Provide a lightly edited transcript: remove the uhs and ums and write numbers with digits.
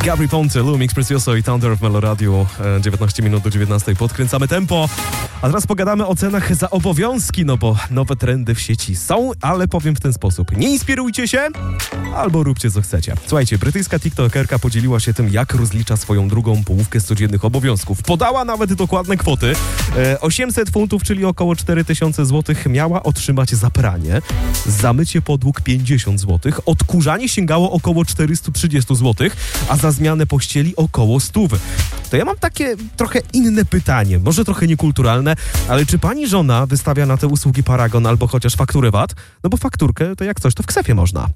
Gabry Ponte, Lumix Precioso i Thunder w Meloradiu. 19 minut do 19. Podkręcamy tempo. A teraz pogadamy o cenach za obowiązki, no bo nowe trendy w sieci są, ale powiem w ten sposób. Nie inspirujcie się, albo róbcie co chcecie. Słuchajcie, brytyjska tiktokerka podzieliła się tym, jak rozlicza swoją drugą połówkę z codziennych obowiązków. Podała nawet dokładne kwoty. 800 funtów, czyli około 4000 zł miała otrzymać za pranie. Za mycie podłóg 50 zł. Odkurzanie sięgało około 430 zł, a za zmianę pościeli około 100. To ja mam takie trochę inne pytanie, może trochę niekulturalne, ale czy pani żona wystawia na te usługi paragon albo chociaż fakturę VAT? No bo fakturkę to jak coś to w ksefie można.